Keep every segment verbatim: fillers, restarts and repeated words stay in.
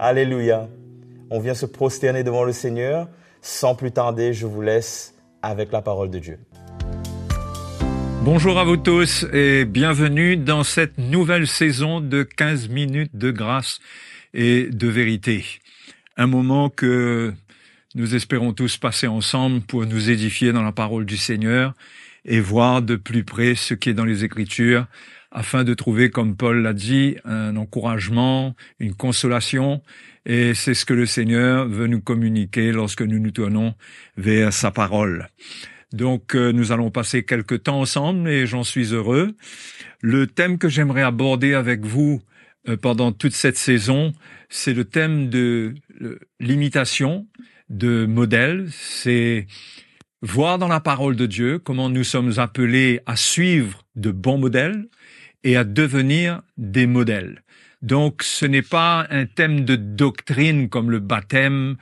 Alléluia. On vient se prosterner devant le Seigneur. Sans plus tarder, je vous laisse avec la parole de Dieu. Bonjour à vous tous et bienvenue dans cette nouvelle saison de quinze minutes de grâce et de vérité. Un moment que nous espérons tous passer ensemble pour nous édifier dans la parole du Seigneur et voir de plus près ce qui est dans les Écritures, afin de trouver, comme Paul l'a dit, un encouragement, une consolation. Et c'est ce que le Seigneur veut nous communiquer lorsque nous nous tournons vers sa parole. Donc, euh, nous allons passer quelques temps ensemble et j'en suis heureux. Le thème que j'aimerais aborder avec vous euh, pendant toute cette saison, c'est le thème de euh, l'imitation de modèles. C'est voir dans la parole de Dieu comment nous sommes appelés à suivre de bons modèles et à devenir des modèles. Donc, ce n'est pas un thème de doctrine comme le baptême,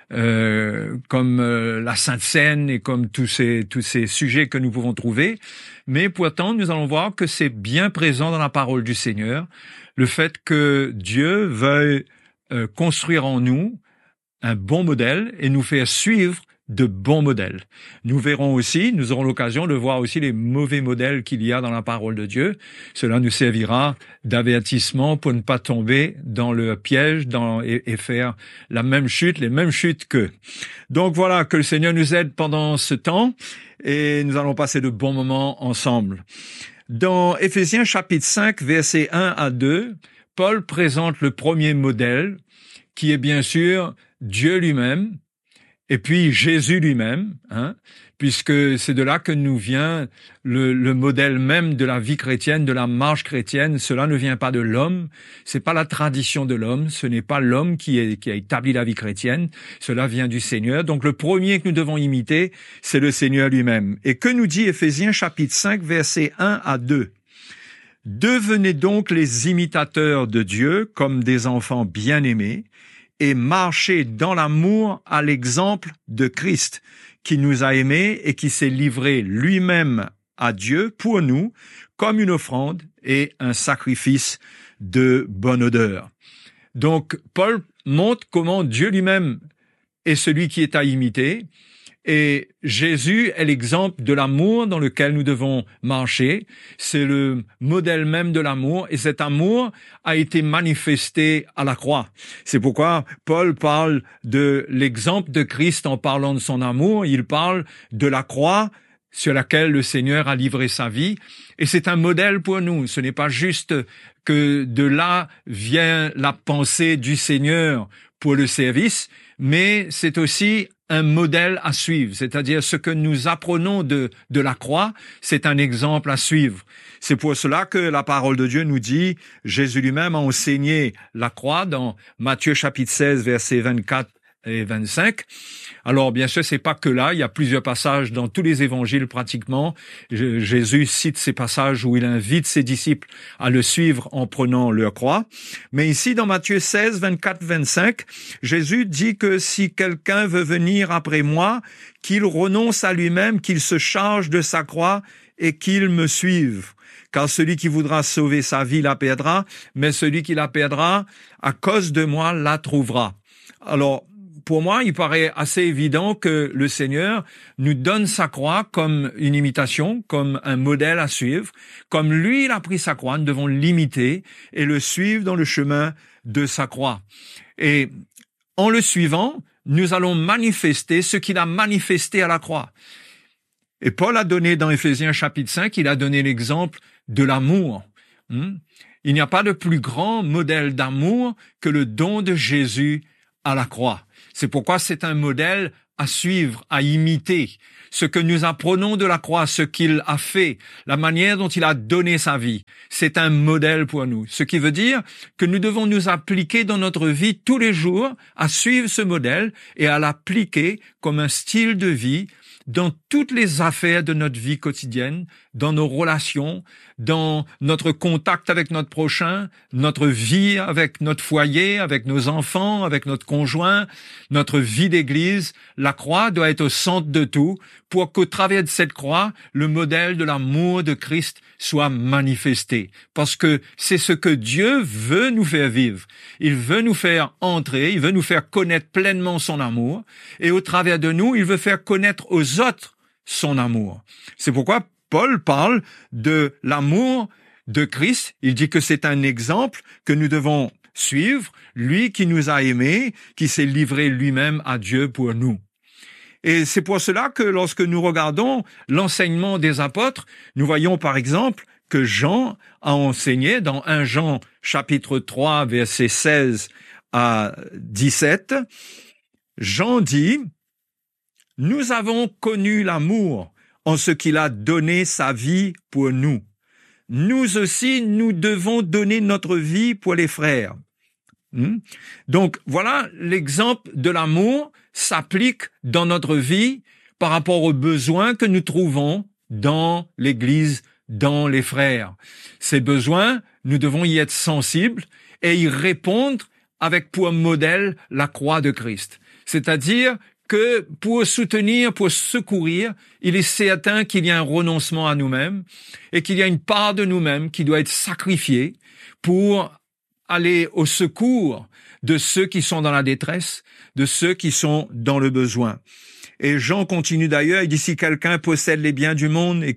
euh, comme euh, la Sainte Seine et comme tous ces tous ces sujets que nous pouvons trouver, mais pourtant nous allons voir que c'est bien présent dans la parole du Seigneur, le fait que Dieu veuille euh, construire en nous un bon modèle et nous faire suivre de bons modèles. Nous verrons aussi, nous aurons l'occasion de voir aussi les mauvais modèles qu'il y a dans la parole de Dieu. Cela nous servira d'avertissement pour ne pas tomber dans le piège dans, et, et faire la même chute, les mêmes chutes qu'eux. Donc voilà, que le Seigneur nous aide pendant ce temps et nous allons passer de bons moments ensemble. Dans Éphésiens chapitre cinq, versets un à deux, Paul présente le premier modèle qui est bien sûr Dieu lui-même, et puis Jésus lui-même, hein, puisque c'est de là que nous vient le, le modèle même de la vie chrétienne, de la marche chrétienne. Cela ne vient pas de l'homme, c'est pas la tradition de l'homme, ce n'est pas l'homme qui, est, qui a établi la vie chrétienne, cela vient du Seigneur. Donc le premier que nous devons imiter, c'est le Seigneur lui-même. Et que nous dit Éphésiens chapitre cinq, versets un à deux? Devenez donc les imitateurs de Dieu comme des enfants bien-aimés, et marcher dans l'amour à l'exemple de Christ, qui nous a aimés et qui s'est livré lui-même à Dieu pour nous comme une offrande et un sacrifice de bonne odeur. Donc, Paul montre comment Dieu lui-même est celui qui est à imiter, et Jésus est l'exemple de l'amour dans lequel nous devons marcher. C'est le modèle même de l'amour, et cet amour a été manifesté à la croix. C'est pourquoi Paul parle de l'exemple de Christ en parlant de son amour. Il parle de la croix sur laquelle le Seigneur a livré sa vie, et c'est un modèle pour nous. Ce n'est pas juste que de là vient la pensée du Seigneur pour le service, mais c'est aussi un modèle à suivre, c'est-à-dire ce que nous apprenons de, de la croix, c'est un exemple à suivre. C'est pour cela que la parole de Dieu nous dit, Jésus lui-même a enseigné la croix dans Matthieu chapitre seize, versets vingt-quatre et vingt-cinq. Alors, bien sûr, c'est pas que là, il y a plusieurs passages dans tous les évangiles pratiquement. Jésus cite ces passages où il invite ses disciples à le suivre en prenant leur croix. Mais ici, dans Matthieu seize, vingt-quatre, vingt-cinq, Jésus dit que si quelqu'un veut venir après moi, qu'il renonce à lui-même, qu'il se charge de sa croix et qu'il me suive. Car celui qui voudra sauver sa vie la perdra, mais celui qui la perdra à cause de moi la trouvera. Alors, pour moi, il paraît assez évident que le Seigneur nous donne sa croix comme une imitation, comme un modèle à suivre. Comme lui, il a pris sa croix, nous devons l'imiter et le suivre dans le chemin de sa croix. Et en le suivant, nous allons manifester ce qu'il a manifesté à la croix. Et Paul a donné dans Éphésiens chapitre cinq, il a donné l'exemple de l'amour. Il n'y a pas de plus grand modèle d'amour que le don de Jésus à la croix. C'est pourquoi c'est un modèle à suivre, à imiter. Ce que nous apprenons de la croix, ce qu'il a fait, la manière dont il a donné sa vie, c'est un modèle pour nous. Ce qui veut dire que nous devons nous appliquer dans notre vie tous les jours à suivre ce modèle et à l'appliquer comme un style de vie dans toutes les affaires de notre vie quotidienne, dans nos relations, dans notre contact avec notre prochain, notre vie avec notre foyer, avec nos enfants, avec notre conjoint, notre vie d'église. La croix doit être au centre de tout pour qu'au travers de cette croix, le modèle de l'amour de Christ soit manifesté. Parce que c'est ce que Dieu veut nous faire vivre. Il veut nous faire entrer, il veut nous faire connaître pleinement son amour. Et au travers de nous, il veut faire connaître aux autres son amour. C'est pourquoi Paul parle de l'amour de Christ. Il dit que c'est un exemple que nous devons suivre, lui qui nous a aimés, qui s'est livré lui-même à Dieu pour nous. Et c'est pour cela que lorsque nous regardons l'enseignement des apôtres, nous voyons par exemple que Jean a enseigné dans premier Jean chapitre trois, versets seize à dix-sept. Jean dit « Nous avons connu l'amour en ce qu'il a donné sa vie pour nous. Nous aussi, nous devons donner notre vie pour les frères. » Hmm? Donc, voilà, l'exemple de l'amour s'applique dans notre vie par rapport aux besoins que nous trouvons dans l'Église, dans les frères. Ces besoins, nous devons y être sensibles et y répondre avec pour modèle la croix de Christ. C'est-à-dire que pour soutenir, pour secourir, il est certain qu'il y a un renoncement à nous-mêmes et qu'il y a une part de nous-mêmes qui doit être sacrifiée pour aller au secours de ceux qui sont dans la détresse, de ceux qui sont dans le besoin. Et Jean continue d'ailleurs, il dit « Si quelqu'un possède les biens du monde et,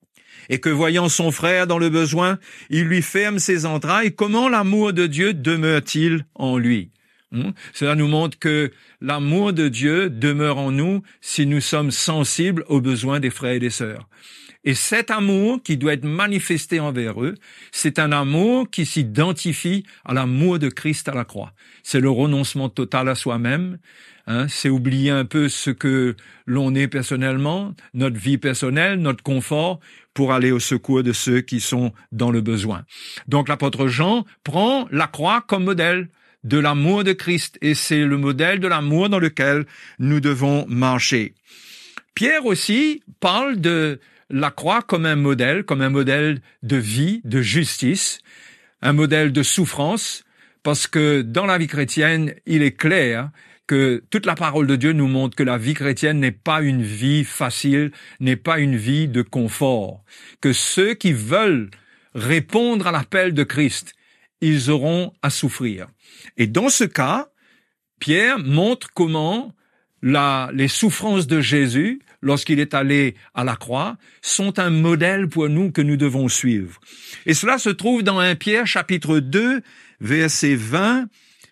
et que voyant son frère dans le besoin, il lui ferme ses entrailles, comment l'amour de Dieu demeure-t-il en lui ?» Hum? Cela nous montre que l'amour de Dieu demeure en nous si nous sommes sensibles aux besoins des frères et des sœurs. Et cet amour qui doit être manifesté envers eux, c'est un amour qui s'identifie à l'amour de Christ à la croix. C'est le renoncement total à soi-même, hein, c'est oublier un peu ce que l'on est personnellement, notre vie personnelle, notre confort, pour aller au secours de ceux qui sont dans le besoin. Donc l'apôtre Jean prend la croix comme modèle de l'amour de Christ, et c'est le modèle de l'amour dans lequel nous devons marcher. Pierre aussi parle de la croix comme un modèle, comme un modèle de vie, de justice, un modèle de souffrance, parce que dans la vie chrétienne, il est clair que toute la parole de Dieu nous montre que la vie chrétienne n'est pas une vie facile, n'est pas une vie de confort, que ceux qui veulent répondre à l'appel de Christ, ils auront à souffrir. Et dans ce cas, Pierre montre comment la, les souffrances de Jésus, lorsqu'il est allé à la croix, sont un modèle pour nous que nous devons suivre. Et cela se trouve dans premier Pierre chapitre deux, verset vingt,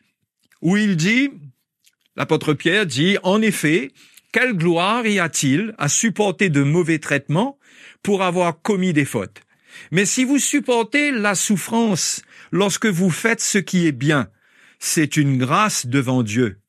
où il dit, l'apôtre Pierre dit, « En effet, quelle gloire y a-t-il à supporter de mauvais traitements pour avoir commis des fautes? Mais si vous supportez la souffrance lorsque vous faites ce qui est bien, c'est une grâce devant Dieu.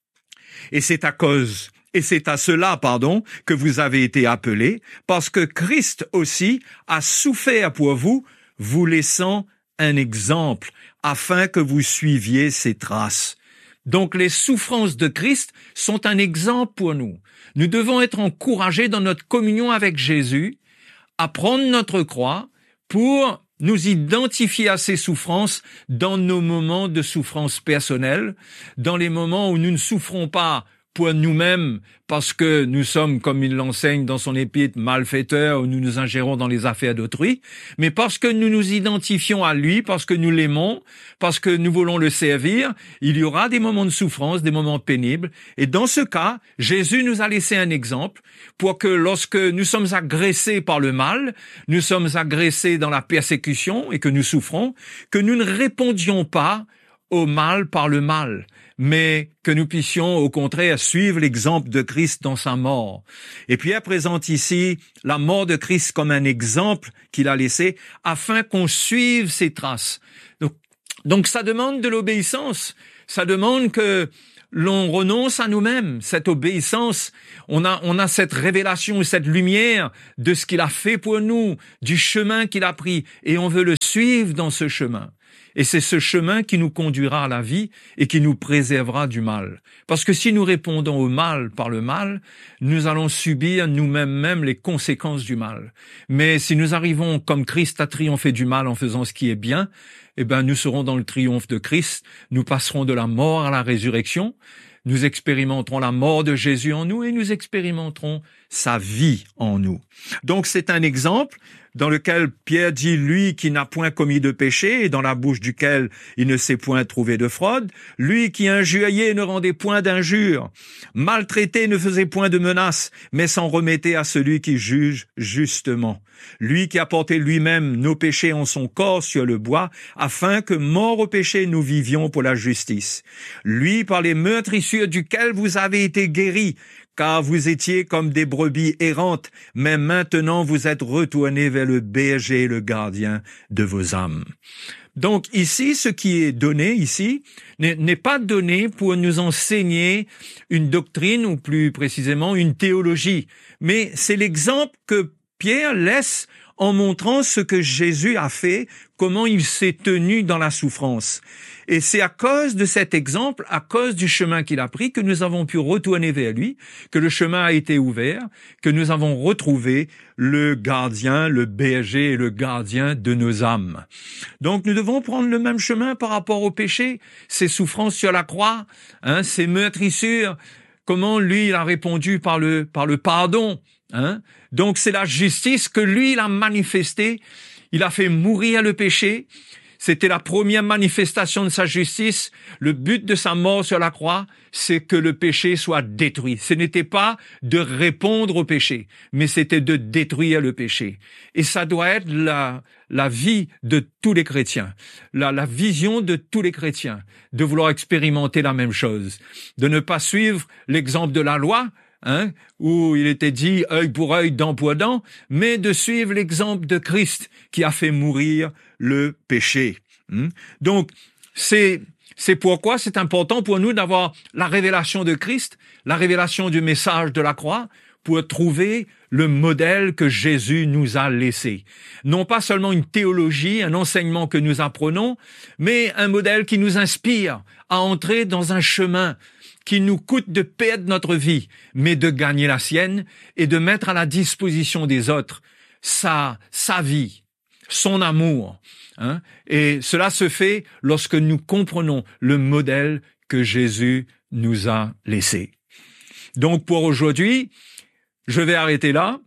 Et c'est à cause, et c'est à cela, pardon, que vous avez été appelés, parce que Christ aussi a souffert pour vous, vous laissant un exemple, afin que vous suiviez ses traces. » Donc les souffrances de Christ sont un exemple pour nous. Nous devons être encouragés dans notre communion avec Jésus, à prendre notre croix pour nous identifier à ces souffrances dans nos moments de souffrance personnelle, dans les moments où nous ne souffrons pas pour nous-mêmes parce que nous sommes, comme il l'enseigne dans son épître, malfaiteurs, où nous nous ingérons dans les affaires d'autrui, mais parce que nous nous identifions à lui, parce que nous l'aimons, parce que nous voulons le servir, il y aura des moments de souffrance, des moments pénibles. Et dans ce cas, Jésus nous a laissé un exemple pour que lorsque nous sommes agressés par le mal, nous sommes agressés dans la persécution et que nous souffrons, que nous ne répondions pas au mal par le mal, mais que nous puissions au contraire suivre l'exemple de Christ dans sa mort. Et Pierre présente ici la mort de Christ comme un exemple qu'il a laissé afin qu'on suive ses traces. Donc, donc ça demande de l'obéissance, ça demande que l'on renonce à nous-mêmes, cette obéissance, on a, on a cette révélation et cette lumière de ce qu'il a fait pour nous, du chemin qu'il a pris, et on veut le suivre dans ce chemin. Et c'est ce chemin qui nous conduira à la vie et qui nous préservera du mal. Parce que si nous répondons au mal par le mal, nous allons subir nous-mêmes même les conséquences du mal. Mais si nous arrivons comme Christ à triompher du mal en faisant ce qui est bien, eh ben, nous serons dans le triomphe de Christ. Nous passerons de la mort à la résurrection. Nous expérimenterons la mort de Jésus en nous et nous expérimenterons sa vie en nous. Donc c'est un exemple dans lequel Pierre dit, lui qui n'a point commis de péché et dans la bouche duquel il ne s'est point trouvé de fraude, lui qui injuriait ne rendait point d'injure, maltraité ne faisait point de menaces, mais s'en remettait à celui qui juge justement. Lui qui a porté lui-même nos péchés en son corps sur le bois, afin que, morts au péché, nous vivions pour la justice. Lui par les meurtrissures duquel vous avez été guéris, car vous étiez comme des brebis errantes, mais maintenant vous êtes retournés vers le berger et le gardien de vos âmes. Donc ici, ce qui est donné ici n'est pas donné pour nous enseigner une doctrine, ou plus précisément une théologie, mais c'est l'exemple que Pierre laisse en montrant ce que Jésus a fait, comment il s'est tenu dans la souffrance. Et c'est à cause de cet exemple, à cause du chemin qu'il a pris, que nous avons pu retourner vers lui, que le chemin a été ouvert, que nous avons retrouvé le gardien, le berger et le gardien de nos âmes. Donc nous devons prendre le même chemin par rapport au péché, ses souffrances sur la croix, hein, ses meurtrissures, comment lui il a répondu par le, par le pardon. Hein? Donc c'est la justice que lui il a manifestée. Il a fait mourir le péché. C'était la première manifestation de sa justice. Le but de sa mort sur la croix, c'est que le péché soit détruit. Ce n'était pas de répondre au péché, mais c'était de détruire le péché. Et ça doit être la, la vie de tous les chrétiens, la, la vision de tous les chrétiens, de vouloir expérimenter la même chose, de ne pas suivre l'exemple de la loi, Hein, où il était dit œil pour œil, dent pour dent, mais de suivre l'exemple de Christ qui a fait mourir le péché. Hein? Donc, c'est c'est pourquoi c'est important pour nous d'avoir la révélation de Christ, la révélation du message de la croix, pour trouver le modèle que Jésus nous a laissé. Non pas seulement une théologie, un enseignement que nous apprenons, mais un modèle qui nous inspire à entrer dans un chemin qui nous coûte de perdre notre vie, mais de gagner la sienne et de mettre à la disposition des autres sa, sa vie, son amour. Hein? Et cela se fait lorsque nous comprenons le modèle que Jésus nous a laissé. Donc pour aujourd'hui, je vais arrêter là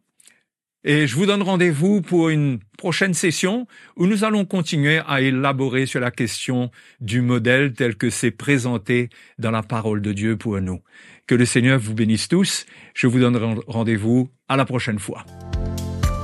et je vous donne rendez-vous pour une prochaine session où nous allons continuer à élaborer sur la question du modèle tel que c'est présenté dans la parole de Dieu pour nous. Que le Seigneur vous bénisse tous. Je vous donne rendez-vous à la prochaine fois.